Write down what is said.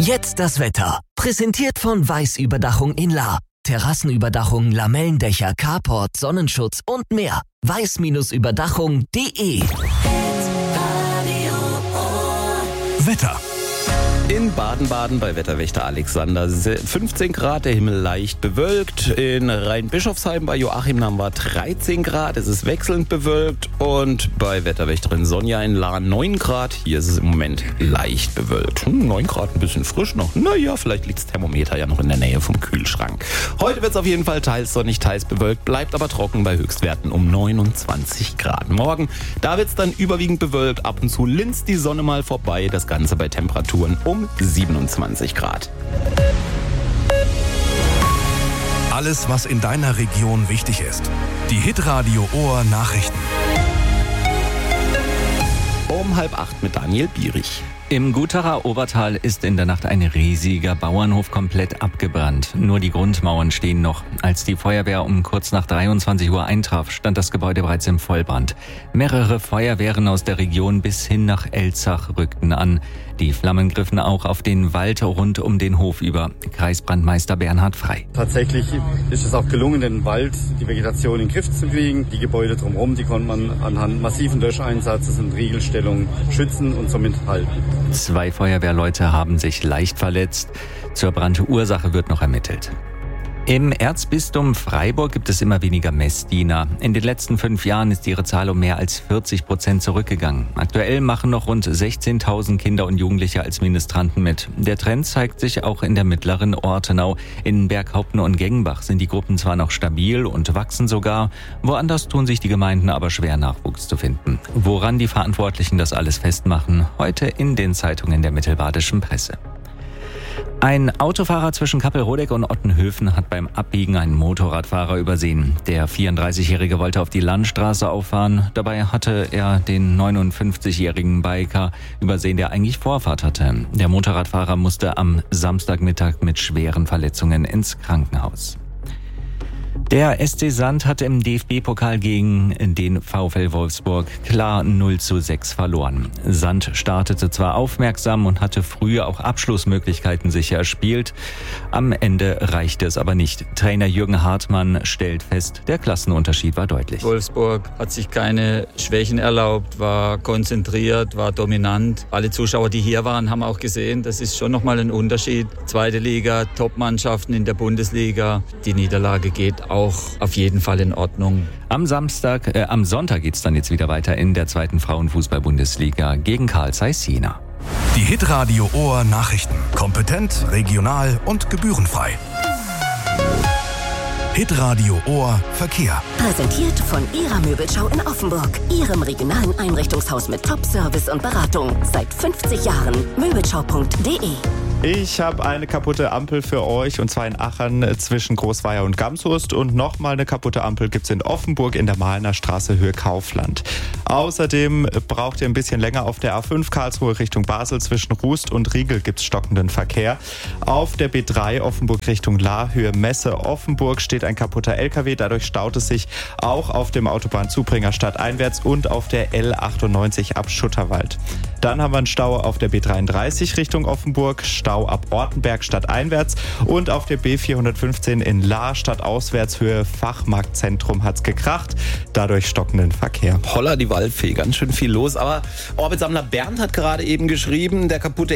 Jetzt das Wetter. Präsentiert von Weiß Überdachung in Lahr. Terrassenüberdachung, Lamellendächer, Carport, Sonnenschutz und mehr. weiß-überdachung.de. Wetter. In Baden-Baden bei Wetterwächter Alexander 15 Grad, der Himmel leicht bewölkt. In Rheinbischofsheim bei Joachim haben wir 13 Grad, es ist wechselnd bewölkt. Und bei Wetterwächterin Sonja in Lahr 9 Grad, hier ist es im Moment leicht bewölkt. 9 Grad, ein bisschen frisch noch. Naja, vielleicht liegt das Thermometer ja noch in der Nähe vom Kühlschrank. Heute wird es auf jeden Fall teils sonnig, teils bewölkt, bleibt aber trocken bei Höchstwerten um 29 Grad. Morgen, da wird es dann überwiegend bewölkt, ab und zu linst die Sonne mal vorbei, das Ganze bei Temperaturen um 27 Grad. Alles, was in deiner Region wichtig ist. Die Hitradio Ohr Nachrichten. Um 7:30 mit Daniel Bierich. Im Gutacher Obertal ist in der Nacht ein riesiger Bauernhof komplett abgebrannt. Nur die Grundmauern stehen noch. Als die Feuerwehr um kurz nach 23 Uhr eintraf, stand das Gebäude bereits im Vollbrand. Mehrere Feuerwehren aus der Region bis hin nach Elzach rückten an. Die Flammen griffen auch auf den Wald rund um den Hof über. Kreisbrandmeister Bernhard Frei. Tatsächlich ist es auch gelungen, den Wald, die Vegetation in den Griff zu kriegen. Die Gebäude drumherum, die konnte man anhand massiven Löscheinsatzes und Riegelstellungen schützen und somit halten. 2 Feuerwehrleute haben sich leicht verletzt. Zur Brandursache wird noch ermittelt. Im Erzbistum Freiburg gibt es immer weniger Messdiener. In den letzten 5 Jahren ist ihre Zahl um mehr als 40% zurückgegangen. Aktuell machen noch rund 16.000 Kinder und Jugendliche als Ministranten mit. Der Trend zeigt sich auch in der mittleren Ortenau. In Berghaupten und Gengenbach sind die Gruppen zwar noch stabil und wachsen sogar, woanders tun sich die Gemeinden aber schwer, Nachwuchs zu finden. Woran die Verantwortlichen das alles festmachen, heute in den Zeitungen der mittelbadischen Presse. Ein Autofahrer zwischen Kappelrodeck und Ottenhöfen hat beim Abbiegen einen Motorradfahrer übersehen. Der 34-Jährige wollte auf die Landstraße auffahren. Dabei hatte er den 59-jährigen Biker übersehen, der eigentlich Vorfahrt hatte. Der Motorradfahrer musste am Samstagmittag mit schweren Verletzungen ins Krankenhaus. Der SC Sand hatte im DFB-Pokal gegen den VfL Wolfsburg klar 0:6 verloren. Sand startete zwar aufmerksam und hatte früher auch Abschlussmöglichkeiten sicher erspielt. Am Ende reichte es aber nicht. Trainer Jürgen Hartmann stellt fest, der Klassenunterschied war deutlich. Wolfsburg hat sich keine Schwächen erlaubt, war konzentriert, war dominant. Alle Zuschauer, die hier waren, haben auch gesehen, das ist schon nochmal ein Unterschied. Zweite Liga, Top-Mannschaften in der Bundesliga. Die Niederlage geht auch auf jeden Fall in Ordnung. Am Sonntag geht's dann jetzt wieder weiter in der 2. Frauenfußball-Bundesliga gegen Carl Zeiss Jena. Die Hitradio Ohr Nachrichten. Kompetent, regional und gebührenfrei. Hitradio Ohr Verkehr. Präsentiert von Ihrer Möbelschau in Offenburg. Ihrem regionalen Einrichtungshaus mit Top-Service und Beratung. Seit 50 Jahren. Möbelschau.de. Ich habe eine kaputte Ampel für euch, und zwar in Achern zwischen Großweier und Gamshurst. Und nochmal eine kaputte Ampel gibt's in Offenburg in der Mahlener Straße Höhe Kaufland. Außerdem braucht ihr ein bisschen länger auf der A5 Karlsruhe Richtung Basel. Zwischen Rust und Riegel gibt's stockenden Verkehr. Auf der B3 Offenburg Richtung Lahr Höhe Messe Offenburg steht ein kaputter LKW. Dadurch staut es sich auch auf dem Autobahnzubringer stadteinwärts und auf der L98 ab Schutterwald. Dann haben wir einen Stau auf der B33 Richtung Offenburg, Stau ab Ortenberg stadteinwärts, und auf der B415 in Lahr stadtauswärts Höhe Fachmarktzentrum hat's gekracht, dadurch stockenden Verkehr. Holla die Waldfee, ganz schön viel los, aber Orbitsammler Bernd hat gerade eben geschrieben, der kaputte